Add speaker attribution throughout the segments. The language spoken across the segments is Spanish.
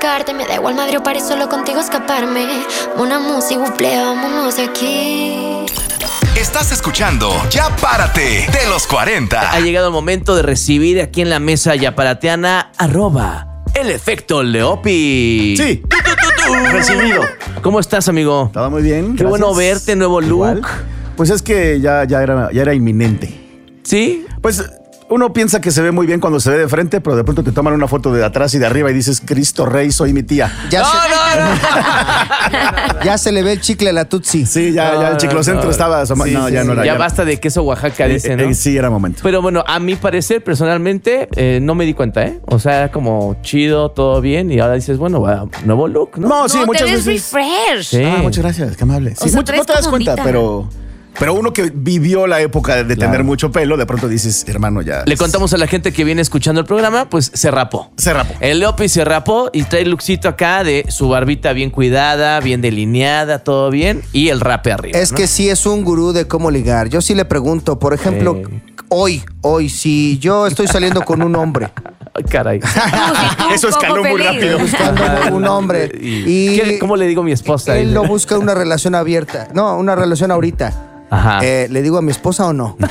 Speaker 1: buscarte. Me da igual madre o París, solo contigo escaparme. Una música, buple, vámonos de aquí.
Speaker 2: Estás escuchando Ya Párate de los 40.
Speaker 3: Ha llegado el momento de recibir aquí en la mesa yaparateana @el efecto Leopi.
Speaker 4: Sí. Recibido.
Speaker 3: ¿Cómo estás, amigo?
Speaker 4: Todo muy bien.
Speaker 3: Qué
Speaker 4: gracias.
Speaker 3: bueno verte, nuevo look.
Speaker 4: Igual. Pues es que ya era inminente.
Speaker 3: ¿Sí?
Speaker 4: Pues uno piensa que se ve muy bien cuando se ve de frente, pero de pronto te toman una foto de atrás y de arriba y dices, Cristo Rey, soy mi tía.
Speaker 5: Ya se le ve el chicle a la Tutsi.
Speaker 4: Sí, ya el chiclocentro estaba asomado.
Speaker 3: Sí,
Speaker 4: No,
Speaker 3: sí,
Speaker 4: ya no era.
Speaker 3: Ya basta de queso Oaxaca, dice, ¿no?
Speaker 4: Sí, era momento.
Speaker 3: Pero bueno, a mi parecer, personalmente, no me di cuenta, ¿eh? O sea, era como chido, todo bien, y ahora dices, bueno, nuevo look, ¿no?
Speaker 4: No, sí,
Speaker 6: No,
Speaker 4: muchas
Speaker 6: te ves
Speaker 4: veces.
Speaker 6: refresh.
Speaker 3: Sí.
Speaker 4: Muchas gracias, qué amable. Sí,
Speaker 6: sea,
Speaker 4: no
Speaker 6: traes
Speaker 4: te das
Speaker 6: como
Speaker 4: cuenta,
Speaker 6: ondita.
Speaker 4: pero uno que vivió la época de tener mucho pelo, de pronto dices, hermano, ya.
Speaker 3: Le contamos a la gente que viene escuchando el programa, pues se rapó.
Speaker 4: Se rapó.
Speaker 3: El Leopi se rapó y trae el lookcito acá de su barbita bien cuidada, bien delineada, todo bien, y el rape arriba.
Speaker 5: Es
Speaker 3: ¿no?
Speaker 5: que sí es un gurú de cómo ligar. Yo sí le pregunto, por ejemplo, hoy, si yo estoy saliendo con un hombre,
Speaker 3: Ay, caray.
Speaker 4: Eso escaló muy rápido.
Speaker 5: buscando un hombre, y
Speaker 3: ¿Cómo le digo a mi esposa?
Speaker 5: él lo busca una relación abierta, no, una relación ahorita.
Speaker 3: Ajá.
Speaker 5: ¿Le digo a mi esposa o no?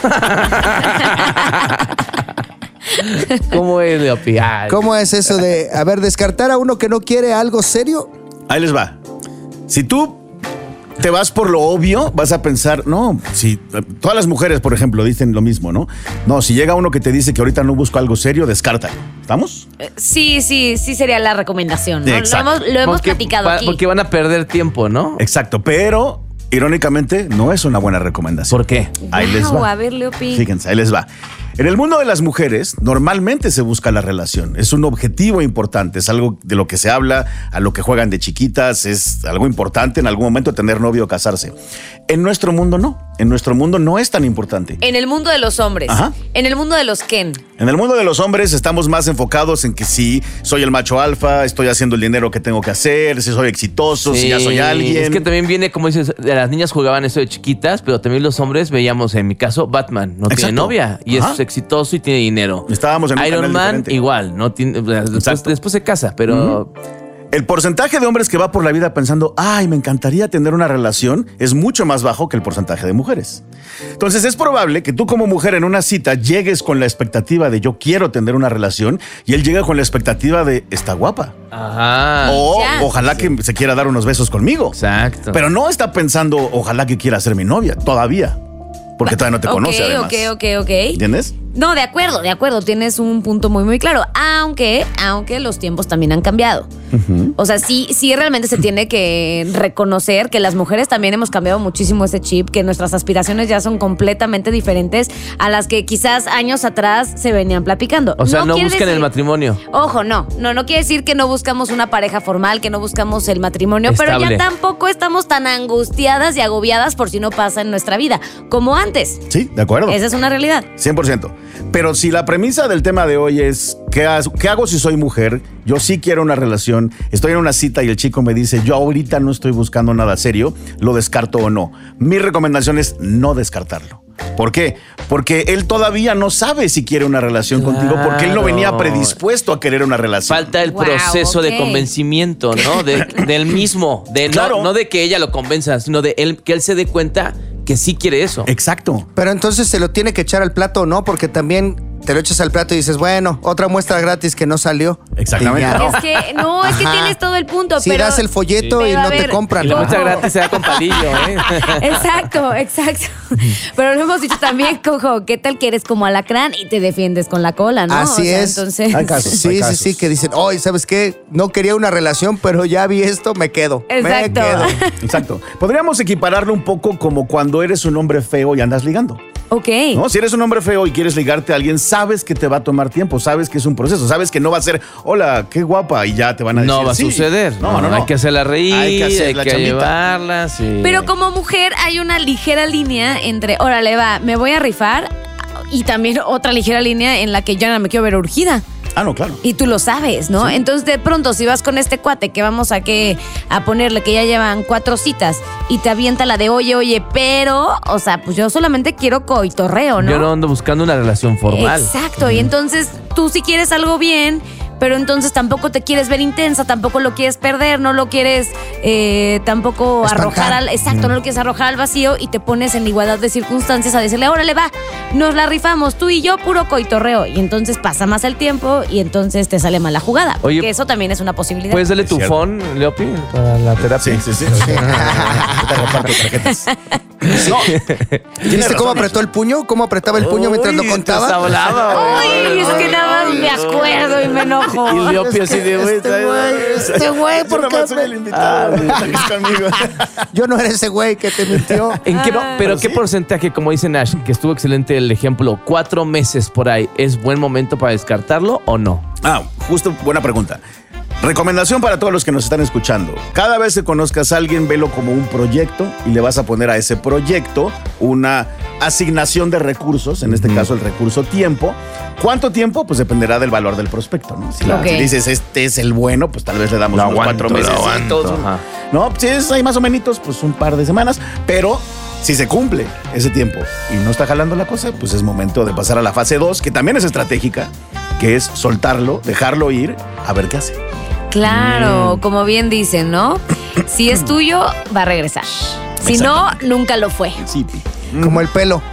Speaker 3: ¿Cómo es, Leopi? Ay.
Speaker 5: ¿Cómo es eso de, a ver, descartar a uno que no quiere algo serio?
Speaker 4: Ahí les va. Si tú te vas por lo obvio, vas a pensar, no, si todas las mujeres, por ejemplo, dicen lo mismo, ¿no? No, si llega uno que te dice que ahorita no busco algo serio, descártalo. ¿Estamos?
Speaker 6: Sí sería la recomendación, ¿no?
Speaker 4: Exacto.
Speaker 6: Lo hemos platicado aquí.
Speaker 3: Porque van a perder tiempo, ¿no?
Speaker 4: Exacto, pero irónicamente no es una buena recomendación.
Speaker 3: ¿Por qué?
Speaker 4: Ahí les
Speaker 6: Guau,
Speaker 4: va.
Speaker 6: a ver, Leopi.
Speaker 4: Fíjense, ahí les va. En el mundo de las mujeres, normalmente se busca la relación. Es un objetivo importante, es algo de lo que se habla, a lo que juegan de chiquitas, es algo importante en algún momento tener novio o casarse. En nuestro mundo no. En nuestro mundo no es tan importante.
Speaker 6: En el mundo de los hombres.
Speaker 4: Ajá.
Speaker 6: En el mundo de los Ken.
Speaker 4: En el mundo de los hombres estamos más enfocados en que si soy el macho alfa, estoy haciendo el dinero que tengo que hacer, si soy exitoso, si ya soy alguien.
Speaker 3: Es que también viene, como dices, las niñas jugaban eso de chiquitas, pero también los hombres veíamos, en mi caso, Batman no tiene
Speaker 4: Exacto.
Speaker 3: novia y
Speaker 4: Ajá.
Speaker 3: es exitoso y tiene dinero.
Speaker 4: Estábamos en un
Speaker 3: Iron
Speaker 4: canal
Speaker 3: Man
Speaker 4: diferente.
Speaker 3: igual, no tiene, después se casa, pero
Speaker 4: El porcentaje de hombres que va por la vida pensando, ay, me encantaría tener una relación, es mucho más bajo que el porcentaje de mujeres. Entonces es probable que tú como mujer en una cita llegues con la expectativa de yo quiero tener una relación y él llega con la expectativa de está guapa.
Speaker 3: ajá.
Speaker 4: O
Speaker 6: Ya.
Speaker 4: ojalá que se quiera dar unos besos conmigo.
Speaker 3: Exacto.
Speaker 4: Pero no está pensando ojalá que quiera ser mi novia, todavía. Porque todavía no te conoce además.
Speaker 6: Ok.
Speaker 4: ¿Entiendes?
Speaker 6: No, de acuerdo, tienes un punto muy, muy claro. Aunque los tiempos también han cambiado. O sea, sí realmente se tiene que reconocer que las mujeres también hemos cambiado muchísimo ese chip, que nuestras aspiraciones ya son completamente diferentes a las que quizás años atrás se venían platicando.
Speaker 3: O sea, no
Speaker 6: quiere
Speaker 3: buscan el matrimonio.
Speaker 6: Ojo, no quiere decir que no buscamos una pareja formal, que no buscamos el matrimonio, pero
Speaker 3: Estable.
Speaker 6: ya tampoco estamos tan angustiadas y agobiadas por si no pasa en nuestra vida, como antes.
Speaker 4: Sí, de acuerdo.
Speaker 6: Esa es una realidad.
Speaker 4: 100%. Pero si la premisa del tema de hoy es ¿qué hago si soy mujer? Yo sí quiero una relación, estoy en una cita y el chico me dice yo ahorita no estoy buscando nada serio, ¿lo descarto o no? Mi recomendación es no descartarlo. ¿Por qué? Porque él todavía no sabe si quiere una relación contigo, porque él no venía predispuesto a querer una relación.
Speaker 3: Falta el
Speaker 6: Wow,
Speaker 3: proceso de
Speaker 6: ok.
Speaker 3: convencimiento, ¿no? Del mismo.
Speaker 4: Claro.
Speaker 3: No de que ella lo convenza, sino de él, que él se dé cuenta que sí quiere eso.
Speaker 4: Exacto.
Speaker 5: Pero entonces se lo tiene que echar al plato o no, porque también te lo echas al plato y dices, bueno, otra muestra gratis que no salió.
Speaker 4: Exactamente.
Speaker 5: Y ya.
Speaker 4: No.
Speaker 6: Es que tienes todo el punto,
Speaker 5: Si
Speaker 6: pero
Speaker 5: das el folleto
Speaker 6: Sí.
Speaker 5: y
Speaker 6: Pero a
Speaker 5: no te
Speaker 6: ver,
Speaker 5: compran.
Speaker 3: Y la muestra
Speaker 6: Ojo.
Speaker 3: gratis se da con palillo, ¿eh?
Speaker 6: Exacto. Pero lo hemos dicho también, cojo, ¿qué tal que eres como alacrán y te defiendes con la cola, no?
Speaker 5: Así
Speaker 6: O sea,
Speaker 5: es.
Speaker 6: Entonces,
Speaker 4: Hay casos.
Speaker 5: Sí, que dicen, oye, ¿sabes qué? No quería una relación, pero ya vi esto, me quedo.
Speaker 6: Exacto.
Speaker 5: Me quedo.
Speaker 4: Exacto. Podríamos equipararlo un poco como cuando eres un hombre feo y andas ligando.
Speaker 6: ok.
Speaker 4: ¿No? Si eres un hombre feo y quieres ligarte a alguien, sabes que te va a tomar tiempo, sabes que es un proceso, sabes que no va a ser, hola, qué guapa, y ya te van a decir
Speaker 3: No va a
Speaker 4: sí.
Speaker 3: suceder.
Speaker 4: No.
Speaker 3: Hay que hacerla reír,
Speaker 4: Hay que hacer la chambita.
Speaker 3: llevarla, sí.
Speaker 6: Pero como mujer hay una ligera línea entre, órale, va, me voy a rifar, y también otra ligera línea en la que ya no me quiero ver urgida.
Speaker 4: Ah, no, claro.
Speaker 6: Y tú lo sabes, ¿no?
Speaker 4: Sí.
Speaker 6: Entonces, de pronto, si vas con este cuate que vamos a ponerle que ya llevan 4 citas y te avienta la de, oye, pero, o sea, pues yo solamente quiero coitorreo, ¿no?
Speaker 3: Yo no ando buscando una relación formal.
Speaker 6: Exacto. Y entonces, tú si quieres algo bien, pero entonces tampoco te quieres ver intensa, tampoco lo quieres perder, no lo quieres tampoco
Speaker 5: Estancar.
Speaker 6: arrojar no lo quieres arrojar al vacío y te pones en igualdad de circunstancias a decirle, órale va, nos la rifamos, tú y yo, puro coitorreo. Y entonces pasa más el tiempo y entonces te sale mal la jugada.
Speaker 3: Oye,
Speaker 6: porque eso también es una posibilidad.
Speaker 3: ¿Puedes darle tu
Speaker 4: cierto.
Speaker 3: phone, Leopi, para la terapia?
Speaker 4: Sí. Te reparto tarjetas. No,
Speaker 5: ¿Viste cómo apretó el puño? ¿Cómo apretaba el puño mientras lo contaba?
Speaker 6: Ay, es que nada más me acuerdo y me enojo.
Speaker 3: Y Leopi así de, güey,
Speaker 5: Este güey, ¿por qué?
Speaker 4: soy el invitado? Conmigo.
Speaker 5: Yo no era ese güey que te mintió.
Speaker 3: ¿En qué, pero qué porcentaje, como dice Nash, que estuvo excelente el ejemplo, 4 meses por ahí, ¿es buen momento para descartarlo o no?
Speaker 4: Justo buena pregunta. Recomendación para todos los que nos están escuchando. Cada vez que conozcas a alguien, velo como un proyecto y le vas a poner a ese proyecto una asignación de recursos, en este caso el recurso tiempo. ¿Cuánto tiempo? Pues dependerá del valor del prospecto, ¿no? Si dices, este es el bueno, pues tal vez le damos unos 4 meses.
Speaker 3: Ajá.
Speaker 4: No, si es ahí más o menos, pues un par de semanas, pero si se cumple ese tiempo y no está jalando la cosa, pues es momento de pasar a la fase 2, que también es estratégica, que es soltarlo, dejarlo ir, a ver qué hace.
Speaker 6: Claro, como bien dicen, ¿no? Si es tuyo, va a regresar. Si no, nunca lo fue.
Speaker 4: Sí.
Speaker 5: Como el pelo.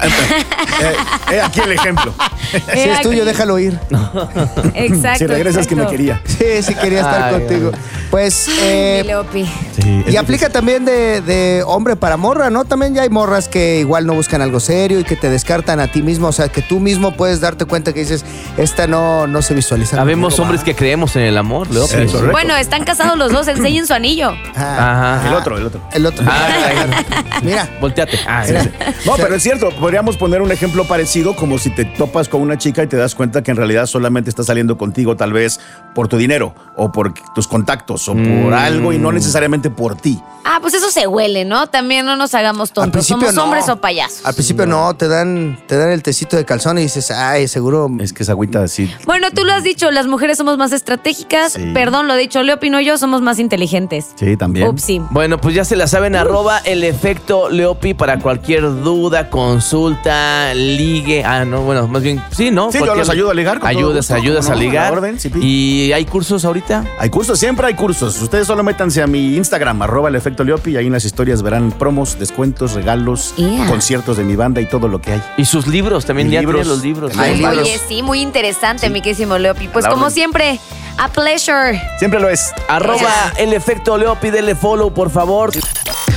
Speaker 4: Aquí el ejemplo.
Speaker 5: Si es tuyo, déjalo ir.
Speaker 6: Exacto.
Speaker 4: Si regresas que me
Speaker 6: exacto.
Speaker 4: quería.
Speaker 5: Sí, quería estar contigo. Pues,
Speaker 6: Mi Leopi.
Speaker 5: y aplica también de hombre para morra, ¿no? También ya hay morras que igual no buscan algo serio y que te descartan a ti mismo. O sea, que tú mismo puedes darte cuenta que dices, esta no se visualiza.
Speaker 3: Habemos hombres que creemos en el amor, Leopi.
Speaker 4: Sí, correcto.
Speaker 6: Bueno, están casados los dos, enseñen su anillo.
Speaker 3: Ajá.
Speaker 4: El otro.
Speaker 5: El otro.
Speaker 3: Ah,
Speaker 5: Mira.
Speaker 3: Volteate.
Speaker 4: Sí. No, pero es cierto, podríamos poner un ejemplo parecido como si te topas con una chica y te das cuenta que en realidad solamente está saliendo contigo tal vez por tu dinero o por tus contactos o por algo y no necesariamente por ti.
Speaker 6: Pues eso se huele, ¿no? También no nos hagamos
Speaker 5: Al
Speaker 6: tontos.
Speaker 5: principio
Speaker 6: Somos
Speaker 5: no.
Speaker 6: hombres o payasos.
Speaker 5: Al principio no, te dan el tecito de calzón y dices, ay, seguro.
Speaker 4: Es que esa agüita así.
Speaker 6: Bueno, tú lo has dicho, las mujeres somos más estratégicas.
Speaker 4: Sí.
Speaker 6: Perdón, lo he dicho, Leopi no yo, somos más inteligentes.
Speaker 4: Sí, también.
Speaker 6: Upsi.
Speaker 3: Bueno, pues ya se la saben, @el efecto Leopi para cualquier duda, consulta, ligue. Bueno, más bien, sí, ¿no?
Speaker 4: Sí, yo los ayudo a ligar con todo
Speaker 3: Ayudas
Speaker 4: gusto,
Speaker 3: a
Speaker 4: ¿no?
Speaker 3: ligar.
Speaker 4: A la orden, sí, pi.
Speaker 3: ¿Y hay cursos ahorita?
Speaker 4: Hay cursos, siempre hay cursos. Ustedes solo métanse a mi Instagram, @el efecto Leopi, y ahí en las historias verán promos, descuentos, regalos,
Speaker 6: Yeah.
Speaker 4: conciertos de mi banda y todo lo que hay.
Speaker 3: Y sus libros, también
Speaker 4: Y
Speaker 3: ya
Speaker 4: libros.
Speaker 3: tienen los libros.
Speaker 5: Hay libros.
Speaker 6: Oye, sí, muy interesante, mi querísimo Leopi. Pues
Speaker 4: A la
Speaker 6: como
Speaker 4: orden.
Speaker 6: siempre, a pleasure.
Speaker 4: Siempre lo es.
Speaker 3: @el efecto Leopi, denle follow, por favor.